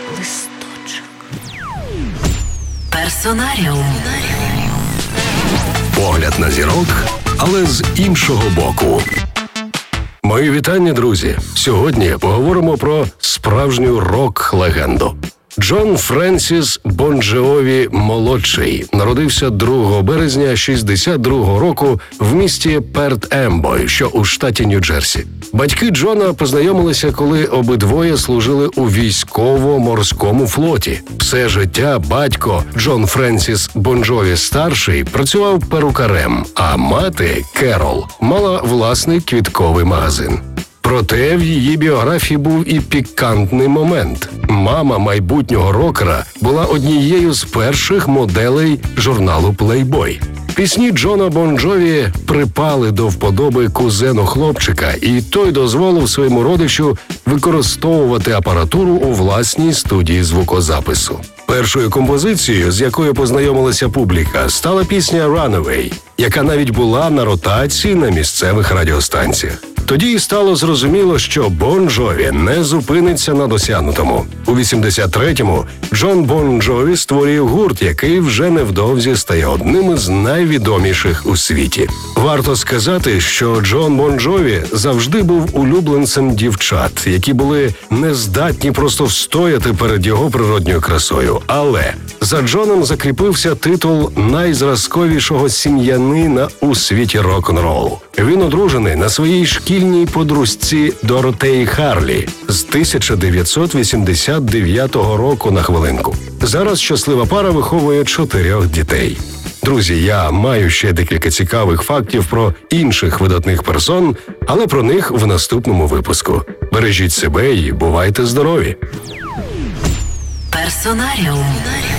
листочок. Персонаріум. Погляд на зірок, але з іншого боку. Мої вітання, друзі! Сьогодні поговоримо про справжню рок-легенду. Джон Френсіс Бон Джові молодший народився 2 березня 1962 року в місті Перт-Ембой, що у штаті Нью-Джерсі. Батьки Джона познайомилися, коли обидвоє служили у військово-морському флоті. Все життя батько Джон Френсіс Бон Джові старший працював перукарем, а мати Керол мала власний квітковий магазин. Проте в її біографії був і пікантний момент. Мама майбутнього рокера була однією з перших моделей журналу Playboy. Пісні Джона Бон Джові припали до вподоби кузену хлопчика, і той дозволив своєму родичу використовувати апаратуру у власній студії звукозапису. Першою композицією, з якою познайомилася публіка, стала пісня «Runaway», яка навіть була на ротації на місцевих радіостанціях. Тоді і стало зрозуміло, що Бон Джові не зупиниться на досягнутому. У 83-му Джон Бон Джові створює гурт, який вже невдовзі стає одним із найвідоміших у світі. Варто сказати, що Джон Бон Джові завжди був улюбленцем дівчат, які були нездатні просто встояти перед його природньою красою. Але за Джоном закріпився титул найзразковішого сім'янина у світі рок-н-ролу. Він одружений на своїй шкільній подружці Доротеї Харлі з 1989 року, на хвилинку. Зараз щаслива пара виховує 4 дітей. Друзі, я маю ще декілька цікавих фактів про інших видатних персон, але про них в наступному випуску. Бережіть себе і бувайте здорові! Персонаріум.